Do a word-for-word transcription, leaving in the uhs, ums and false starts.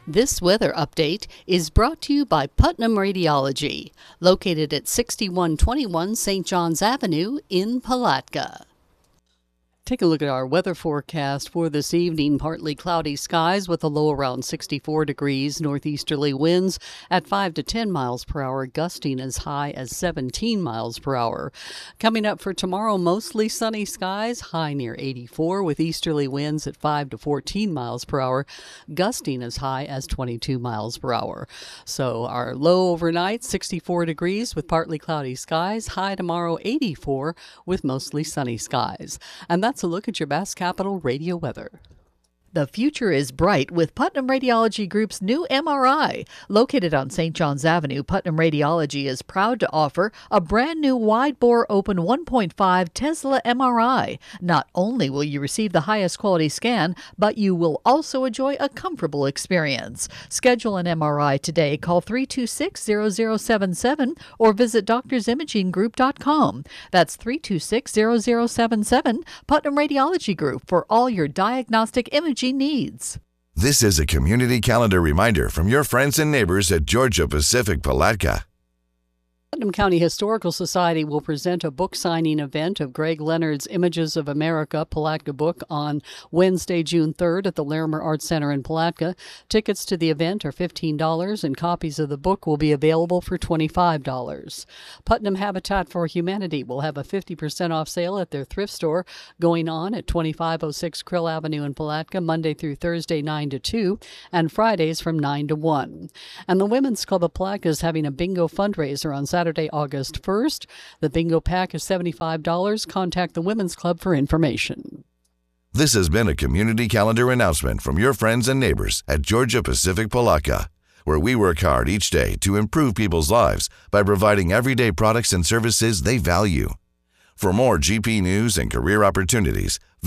This weather update is brought to you by Putnam Radiology, located at sixty-one twenty-one Saint Johns Avenue in Palatka. Take a look at our weather forecast for this evening. Partly cloudy skies with a low around sixty-four degrees. Northeasterly winds at five to ten miles per hour, gusting as high as seventeen miles per hour. Coming up for tomorrow, mostly sunny skies, high near eighty-four, with easterly winds at five to fourteen miles per hour, gusting as high as twenty-two miles per hour. So our low overnight, sixty-four degrees with partly cloudy skies. High tomorrow, eighty-four, with mostly sunny skies. And that's That's a look at your Bass Capital radio weather. The future is bright with Putnam Radiology Group's new M R I. Located on Saint Johns Avenue, Putnam Radiology is proud to offer a brand new wide-bore open one point five Tesla M R I. Not only will you receive the highest quality scan, but you will also enjoy a comfortable experience. Schedule an M R I today. Call three two six, zero zero seven seven or visit doctors imaging group dot com. That's three two six, zero zero seven seven, Putnam Radiology Group, for all your diagnostic imaging needs. This is a community calendar reminder from your friends and neighbors at Georgia Pacific Palatka. Putnam County Historical Society will present a book signing event of Greg Leonard's Images of America Palatka book on Wednesday, June third at the Larimer Arts Center in Palatka. Tickets to the event are fifteen dollars and copies of the book will be available for twenty-five dollars. Putnam Habitat for Humanity will have a fifty percent off sale at their thrift store going on at twenty-five oh six Krill Avenue in Palatka Monday through Thursday nine to two and Fridays from nine to one. And the Women's Club of Palatka is having a bingo fundraiser on Saturday, August first. The bingo pack is seventy-five dollars. Contact the Women's Club for information. This has been a community calendar announcement from your friends and neighbors at Georgia Pacific Palatka, where we work hard each day to improve people's lives by providing everyday products and services they value. For more G P news and career opportunities,